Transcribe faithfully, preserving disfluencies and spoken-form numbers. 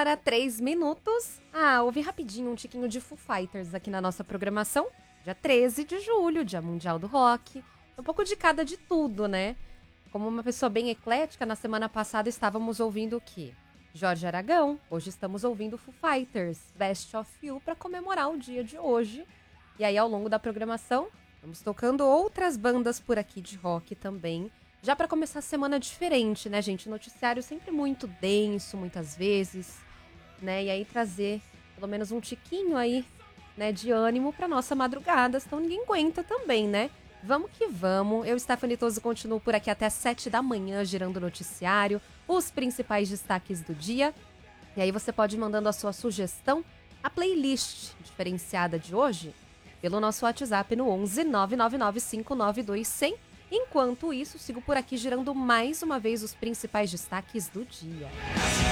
hora, três minutos. Ah, ouvi rapidinho um tiquinho de Foo Fighters aqui na nossa programação. Dia treze de julho, Dia Mundial do Rock. Um pouco de cada de tudo, né? Como uma pessoa bem eclética, na semana passada estávamos ouvindo o quê? Jorge Aragão. Hoje estamos ouvindo Foo Fighters, Best of You, para comemorar o dia de hoje. E aí, ao longo da programação, vamos tocando outras bandas por aqui de rock também. Já para começar a semana diferente, né, gente? Noticiário sempre muito denso, muitas vezes, né? E aí trazer pelo menos um tiquinho aí, né, de ânimo para nossa madrugada, senão ninguém aguenta também, né? Vamos que vamos. Eu, Stephanie Toso, continuo por aqui até sete da manhã, girando o noticiário, os principais destaques do dia. E aí você pode ir mandando a sua sugestão, a playlist diferenciada de hoje, pelo nosso WhatsApp no onze nove nove nove cinco nove dois zero zero. Enquanto isso, sigo por aqui girando mais uma vez os principais destaques do dia.